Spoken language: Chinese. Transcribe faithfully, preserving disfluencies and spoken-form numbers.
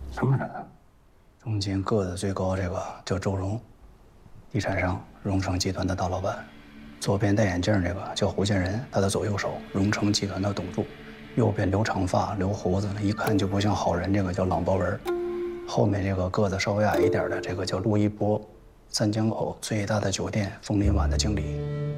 什么人啊？ 中间个子最高这个叫周荣，地产商，荣成集团的大老板。左边戴眼镜这个叫胡建仁，他的左右手，荣成集团的董柱。右边留长发、留胡子，一看就不像好人，这个叫郎博文。后面这个个子稍微矮一点的，这个叫陆一波，三江口最大的酒店枫林晚的经理。